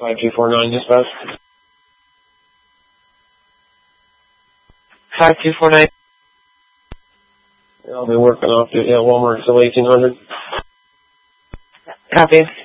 5249 dispatch. 5249. I'll be working off the Walmart till 1800. Copy.